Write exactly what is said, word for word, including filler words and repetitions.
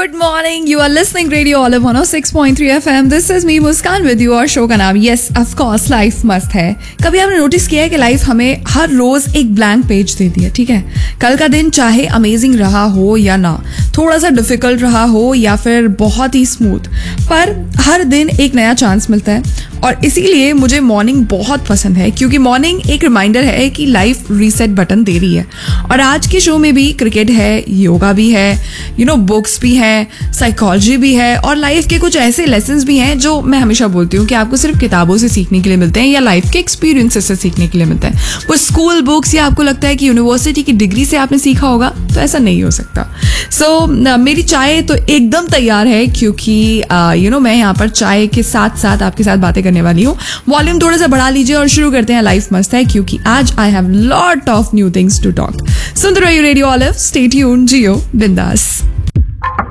Good morning, you are listening radio olive one O six point three FM. This is me Muskan with you. और show का नाम yes of course life मस्त है. कभी आपने notice किया है कि लाइफ हमें हर रोज एक ब्लैंक पेज देती है. ठीक है, कल का दिन चाहे अमेजिंग रहा हो या ना, थोड़ा सा डिफिकल्ट रहा हो या फिर बहुत ही स्मूथ, पर हर दिन एक नया चांस मिलता है. और इसीलिए मुझे मॉर्निंग बहुत पसंद है, क्योंकि मॉर्निंग एक रिमाइंडर है कि लाइफ रीसेट बटन दे रही है. और आज के शो में भी क्रिकेट है, योगा भी है, यू नो बुक्स भी है, साइकोलॉजी भी है, और लाइफ के कुछ ऐसे लेसन्स भी हैं जो मैं हमेशा बोलती हूँ कि आपको सिर्फ किताबों से सीखने के लिए मिलते हैं या लाइफ के एक्सपीरियंसेस से सीखने के लिए मिलते हैं. वो स्कूल बुक्स या आपको लगता है कि यूनिवर्सिटी की डिग्री से आपने सीखा होगा, तो ऐसा नहीं हो सकता. सो so, मेरी चाय तो एकदम तैयार है, क्योंकि यू नो मैं यहाँ पर चाय के साथ साथ आपके साथ बातें करने वाली हूँ. वॉल्यूम थोड़ा सा बढ़ा लीजिए और शुरू करते हैं लाइफ मस्त है, क्योंकि आज I have lot of new things to talk. सुनते रहिए रेडियो ऑलिव, स्टे ट्यून्ड, जियो बिंदास.